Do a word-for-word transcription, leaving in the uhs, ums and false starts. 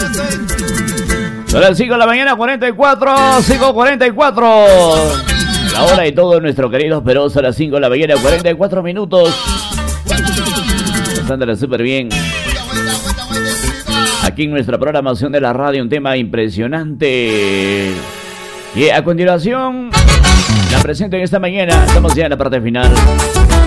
Son las cinco de la mañana, cuarenta y cuatro, cinco cuarenta y cuatro. La hora y todo nuestro querido Peroso a las cinco de la mañana, cuarenta y cuatro minutos. Pasándole súper bien. Aquí en nuestra programación de la radio, un tema impresionante. Y a continuación, la presento en esta mañana. Estamos ya en la parte final.